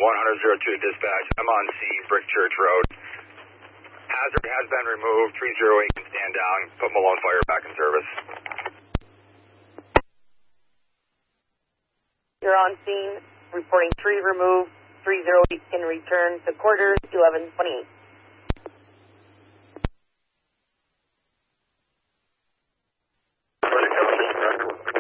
102 dispatch. I'm on scene, Brick Church Road. Hazard has been removed. 308 can stand down. Put Malone Fire back in service. You're on scene, reporting tree removed. 308 can return to quarters, 1128.